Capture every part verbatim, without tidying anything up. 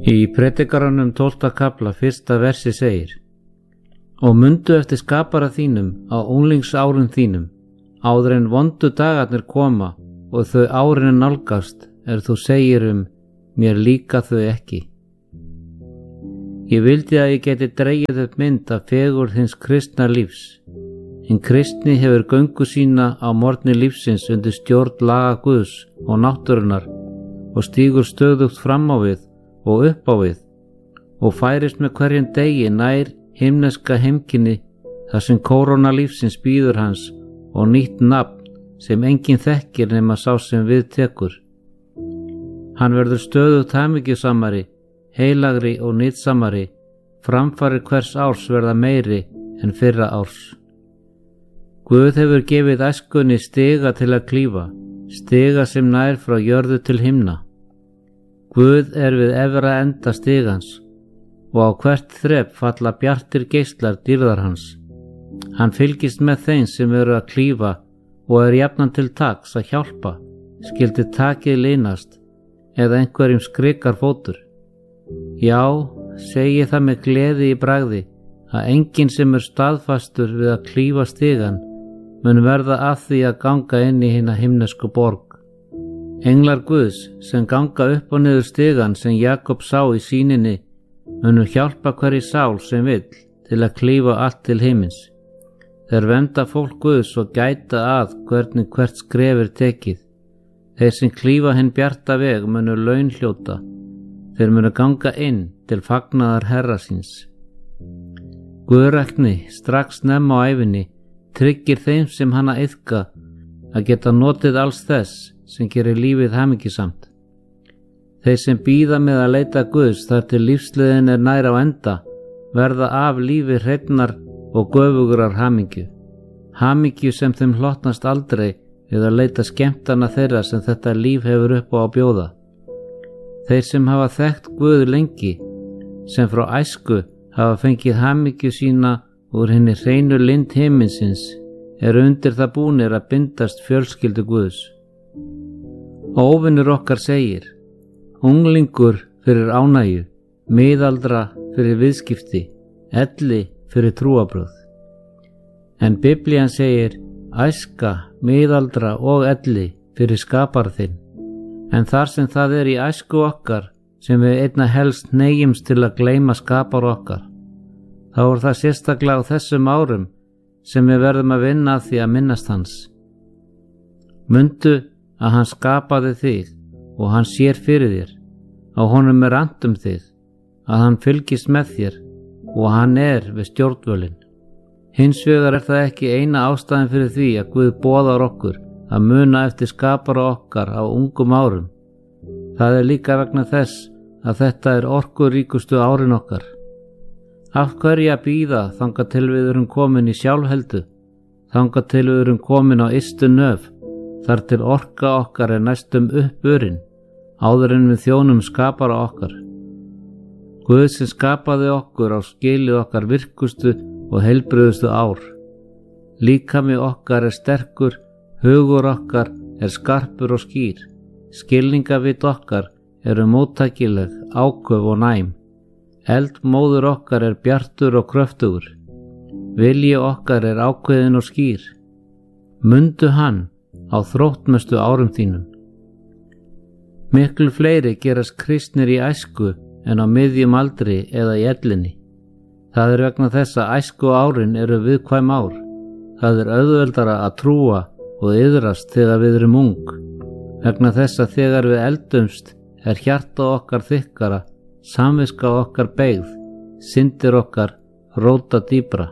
Í Predikaranum tólfta kafla fyrsta versi segir: Og mundu eftir skapara þínum á unglingsárum þínum, áður en vondu dagarnir koma og þau árin nálgast, er þú segir um, mér líka þau ekki. Ég vildi að ég geti dregið upp mynd af fegurð hins kristna lífs. Hinn kristni hefur göngu sína á morgni lífsins undir stjórn laga Guðs og náttúrunnar og stígur stöðugt fram á við og upp á við og færist með hverjum degi nær himneska heimkynni þar sem kóróna lífsins býður hans og nýtt nafn sem enginn þekkir nema sá sem við tekur. Hann verður stöðugt hamingjusamari, heilagri og nytsamari, framfarir hvers árs verða meiri en fyrra árs. Guð hefur gefið æskunni stiga til að klífa, stiga sem nær frá jörðu til himna. Guð er við efra enda stigans og á hvert þrep falla bjartir geislar dýrðar hans. Hann fylgist með þeim sem eru að klífa og er jafnan til taks að hjálpa, skyldi takið linast eða einhverjum skrikar fótur. Já, segi það með gleði í bragði að enginn sem er staðfastur við að klífa stigan mun verða að því að ganga inn í hina himnesku borg. Englar Guðs sem ganga upp og niður stigan sem Jakob sá í sýninni munu hjálpa hverri sál sem vill til að klífa allt til himins. Þeir vernda fólk Guðs og gæta að hvernig hvert skref er tekið. Þeir sem klífa hinn bjarta veg munu laun hljóta. Þeir munu ganga inn til fagnaðar herra síns. Guðrækni strax snemma á ævinni tryggir þeim sem hana iðka að geta notið alls þess sem gerir lífið hamingjusamt. Þeir sem bíða með að leita Guðs þar til lífsleiðin er nær á enda verða af lífi hreinnar og göfugurar hamingju. Hamingju sem þeim hlotnast aldrei við að leita skemmtana þeirra sem þetta líf hefur upp á að bjóða. Þeir sem hafa þekkt Guð lengi, sem frá æsku hafa fengið hamingju sína úr hinni hreinu lind himinsins, eru undir það búnir að bindast fjölskyldu Guðs. Óvinur okkar segir: unglingur fyrir ánægju, miðaldra fyrir viðskipti, elli fyrir trúarbrögð. En Biblían segir: æska, miðaldra og elli fyrir skapara þinn. En þar sem það er í æsku okkar sem við einna helst neyjumst til að gleyma skapara okkar, þá er það sérstaklega á þessum árum sem við verðum að vinna að því að minnast hans. Mundu að hann skapaði þig og hann sér fyrir þér, á honum er annt um þig, að hann fylgist með þér og hann er við stjórnvölin. Hins vegar er það ekki eina ástæðan fyrir því að Guð boðar okkur að muna eftir skapara okkar á ungum árum. Það er líka vegna þess að þetta er orkuríkustu árin okkar. Af hverju að bíða þangað til við erum komin í sjálfheldu, þangað til við erum komin á ystu nöf, þar til orka okkar er næstum uppurinn, áður en við þjónum skapara okkar. Guð sem skapaði okkur á skilið okkar virkustu og heilbrigðustu ár. Líkami okkar er sterkur, hugur okkar er skarpur og skýr, skilningavit okkar eru móttækileg, áköf og næm. Eldmóður okkar er bjartur og kröftugur, vilji okkar er ákveðin og skýr. Mundu hann á þróttmestu árum þínum. Miklu fleiri gerast kristnir í æsku en á miðjum aldri eða í ellinni. Það er vegna þess að æsku árin eru viðkvæm ár. Það er auðveldara að trúa og iðrast þegar við erum ung. Vegna þess að þegar við eldumst er hjarta okkar þykkara, samviska okkar beygð, syndir okkar róta dýpra.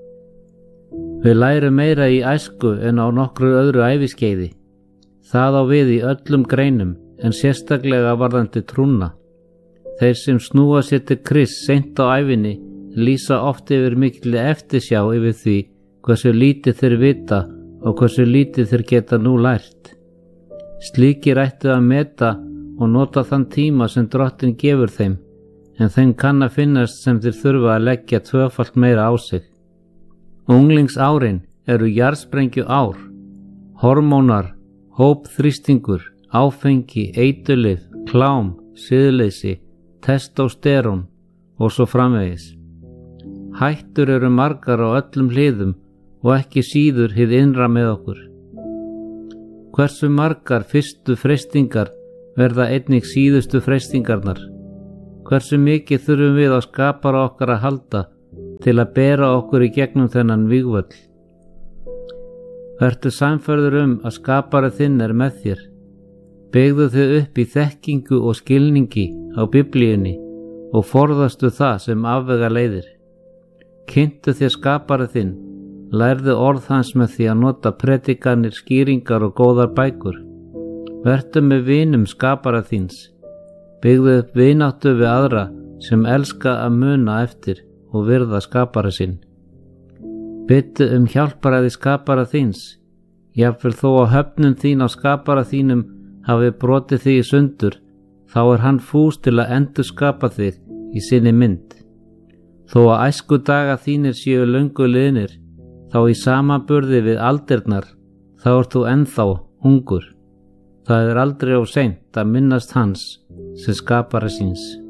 Við lærum meira í æsku en á nokkru öðru æviskeiði. Það á við í öllum greinum en sérstaklega varðandi trúna. Þeir sem snúa sér til Krists seint á ævinni lýsa oft yfir mikilli eftirsjá yfir því hversu lítið þeir vita og hversu lítið þeir geta nú lært. Slíkir ættu að meta og nota þann tíma sem Drottinn gefur þeim, en þeim kann að finnast sem þeir þurfa að leggja tvöfalt meira á sig. Unglingsárin eru jarðsprengju ár. Hormónar, hópþrýstingur, áfengi, eiturlyf, klám, siðleysi, testósterón og svo framvegis. Hættur eru margar á öllum hliðum og ekki síður hið innra með okkur. Hversu margar fyrstu freistingar verða einnig síðustu freistingarnar? Hversu mikið þurfum við á skapara okkar að halda til að bera okkur í gegnum þennan vígvöll? Vertu sannfærður um að skapari þinn er með þér. Byggðu þig upp í þekkingu og skilningi á Biblíunni og forðastu það sem afvega leiðir. Kynntu þér skapari þinn, lærðu orð hans með því að nota predikanir, skýringar og góðar bækur. Vertu með vinum skapara þíns. Byggðu upp vináttu við aðra sem elska að muna eftir og virða skapara sinn. Biðdu um hjálparæði skapara þíns. Jafnvel þó að höfnun þín á skapara þínum hafi brotið þig í sundur, þá er hann fús til að endurskapa þig í sinni mynd. Þó að æsku daga þínir séu löngu liðnir, þá í samanburði við aldirnar, þá ert þú ennþá ungur. Það er aldrei of seint að minnast hans sem skapara síns.